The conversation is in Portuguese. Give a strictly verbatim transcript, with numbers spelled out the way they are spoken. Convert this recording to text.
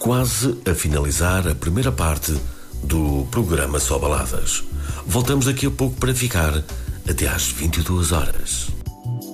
quase a finalizar a primeira parte do programa Só Baladas. Voltamos daqui a pouco para ficar até às vinte e duas horas.